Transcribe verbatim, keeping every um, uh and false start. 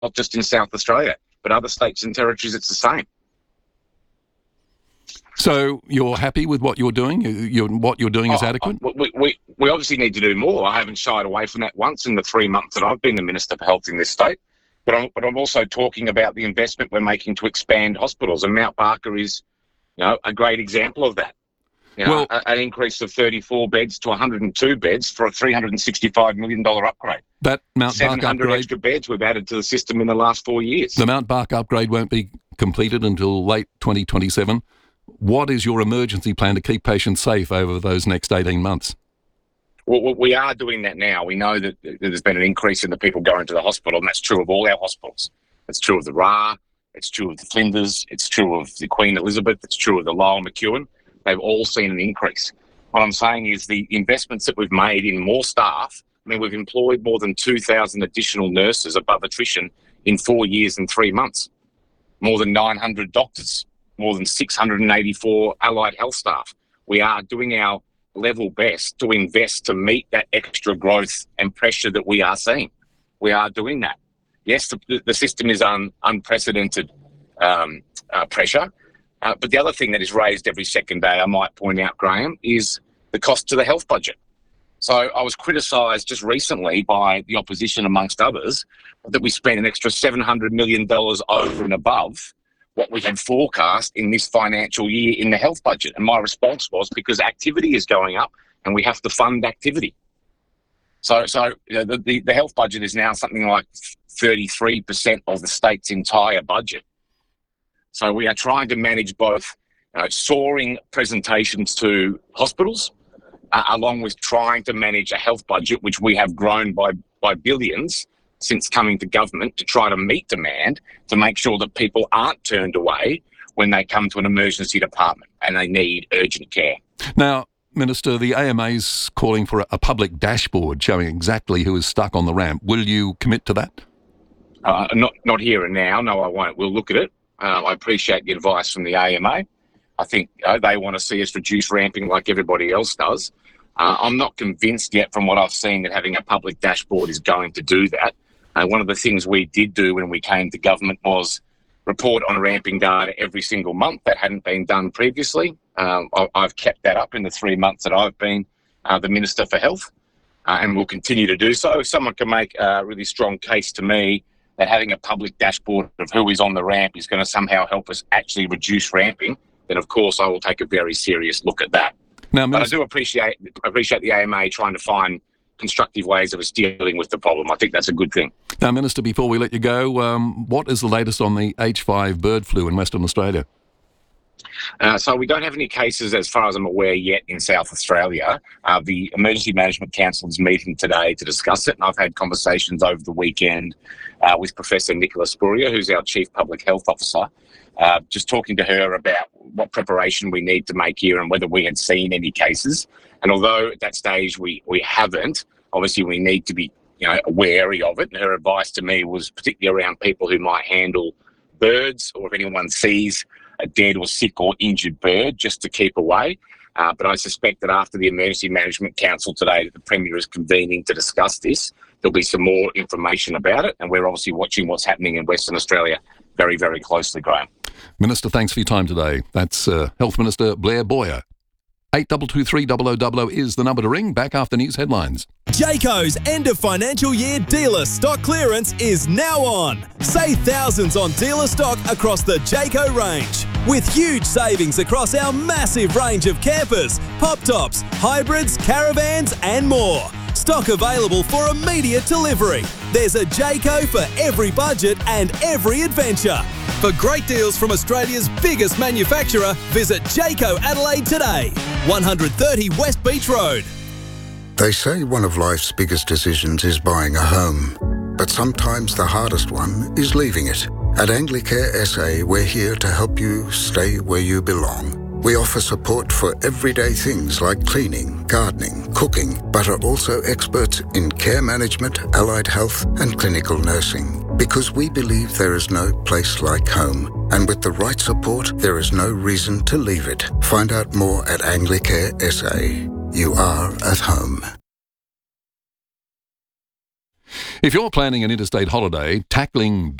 not just in South Australia, but other states and territories, it's the same. So you're happy with what you're doing? You're, what you're doing is oh, adequate? We, we, we obviously need to do more. I haven't shied away from that once in the three months that I've been the Minister for Health in this state. But I'm, but I'm also talking about the investment we're making to expand hospitals, and Mount Barker is, you know, a great example of that. You know, well, a, an increase of thirty-four beds to one hundred two beds for a three hundred sixty-five million dollars upgrade. That Mount Barker seven hundred upgrade, extra beds we've added to the system in the last four years. The Mount Barker upgrade won't be completed until late twenty twenty-seven. What is your emergency plan to keep patients safe over those next eighteen months? Well, we are doing that now. We know that there's been an increase in the people going to the hospital, and that's true of all our hospitals. It's true of the R A, it's true of the Flinders, it's true of the Queen Elizabeth, it's true of the Lyell McEwen. They've all seen an increase. What I'm saying is the investments that we've made in more staff, I mean, we've employed more than two thousand additional nurses above attrition in four years and three months, more than nine hundred doctors, more than six hundred eighty-four allied health staff. We are doing our level best to invest to meet that extra growth and pressure that we are seeing. We are doing that. Yes, the, the system is un, unprecedented um, uh, pressure, uh, but the other thing that is raised every second day, I might point out, Graham, is the cost to the health budget. So I was criticised just recently by the opposition, amongst others, that we spent an extra seven hundred million dollars over and above what we had forecast in this financial year in the health budget. And my response was because activity is going up and we have to fund activity. So so you know, the, the, the health budget is now something like thirty-three percent of the state's entire budget. So we are trying to manage both you know, soaring presentations to hospitals, uh, along with trying to manage a health budget, which we have grown by, by billions since coming to government, to try to meet demand, to make sure that people aren't turned away when they come to an emergency department and they need urgent care. Now, Minister, the A M A's calling for a public dashboard showing exactly who is stuck on the ramp. Will you commit to that? Uh, not not here and now. No, I won't. We'll look at it. Uh, I appreciate the advice from the A M A. I think uh, they want to see us reduce ramping like everybody else does. Uh, I'm not convinced yet from what I've seen that having a public dashboard is going to do that. Uh, one of the things we did do when we came to government was report on ramping data every single month. That hadn't been done previously. Um, I, I've kept that up in the three months that I've been uh, the Minister for Health, uh, and will continue to do so. If someone can make a really strong case to me that having a public dashboard of who is on the ramp is going to somehow help us actually reduce ramping, then of course I will take a very serious look at that. Now, but I do appreciate appreciate the A M A trying to find constructive ways of us dealing with the problem. I think that's a good thing. Now, Minister, before we let you go, um, what is the latest on the H five bird flu in Western Australia? Uh, so we don't have any cases, as far as I'm aware, yet in South Australia. Uh, the Emergency Management Council is meeting today to discuss it, and I've had conversations over the weekend uh, with Professor Nicola Spurrier, who's our Chief Public Health Officer, uh, just talking to her about what preparation we need to make here and whether we had seen any cases. And although at that stage we, we haven't, obviously we need to be you know, wary of it. And her advice to me was particularly around people who might handle birds, or if anyone sees a dead or sick or injured bird, just to keep away. Uh, but I suspect that after the Emergency Management Council today that the Premier is convening to discuss this, there'll be some more information about it. And we're obviously watching what's happening in Western Australia very, very closely, Graham. Minister, thanks for your time today. That's uh, Health Minister Blair Boyer. eight two two three zero zero zero zero is the number to ring. Back after news headlines. Jayco's end of financial year dealer stock clearance is now on. Save thousands on dealer stock across the Jayco range, with huge savings across our massive range of campers, pop tops, hybrids, caravans and more. Stock available for immediate delivery. There's a Jayco for every budget and every adventure. For great deals from Australia's biggest manufacturer, visit Jayco Adelaide today. one thirty West Beach Road. They say one of life's biggest decisions is buying a home, but sometimes the hardest one is leaving it. At Anglicare S A, we're here to help you stay where you belong. We offer support for everyday things like cleaning, gardening, cooking, but are also experts in care management, allied health, and clinical nursing. Because we believe there is no place like home, and with the right support, there is no reason to leave it. Find out more at Anglicare S A. You are at home. If you're planning an interstate holiday, tackling